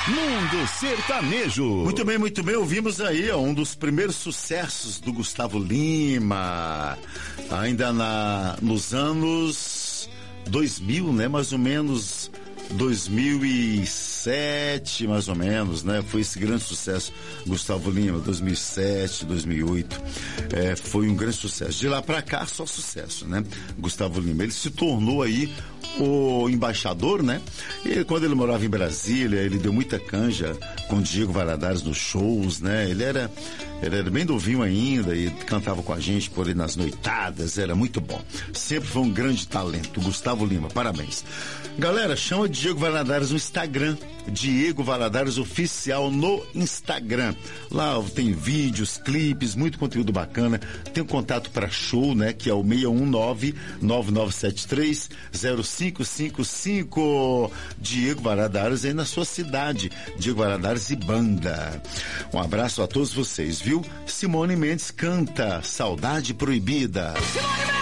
Mundo Sertanejo. Muito bem, ouvimos aí um dos primeiros sucessos do Gustavo Lima, ainda nos anos 2000, né, mais ou menos 2007, mais ou menos, né? Foi esse grande sucesso, Gustavo Lima, 2007, 2008, foi um grande sucesso. De lá pra cá, só sucesso, né? Gustavo Lima, ele se tornou aí o embaixador, né? E quando ele morava em Brasília, ele deu muita canja com Diego Valadares nos shows, né? Ele era bem novinho ainda e cantava com a gente por aí nas noitadas, era muito bom. Sempre foi um grande talento, Gustavo Lima, parabéns. Galera, chama Diego Valadares no Instagram, Diego Valadares Oficial no Instagram. Lá tem vídeos, clipes, muito conteúdo bacana. Tem um contato para show, né? Que é o 619-9973-0555. Diego Valadares aí na sua cidade. Diego Valadares e banda. Um abraço a todos vocês, viu? Simone Mendes canta Saudade Proibida.